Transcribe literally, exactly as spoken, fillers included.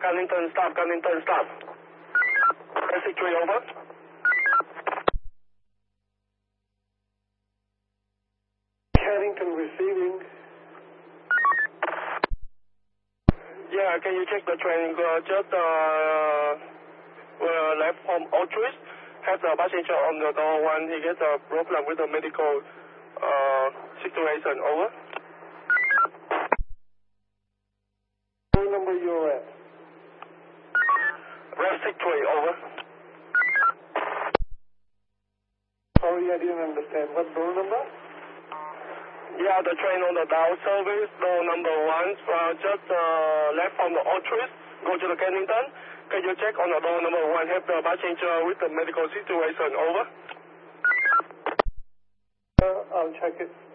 Kennington, stop, Kennington, stop. Basic three, over. Kennington receiving. Yeah, can you check the train? Uh, just uh, uh, left from Altruist. Has a passenger on the door one. He gets a problem with the medical uh, situation. Over. Door number you're at. Rest six three, over. Sorry, I didn't understand. What door number? Yeah, the train on the down service, door number one, uh, just uh, left from the Altruist, go to the Kennington. Can you check on the door number one, have the passenger with the medical situation, over? Uh, I'll check it.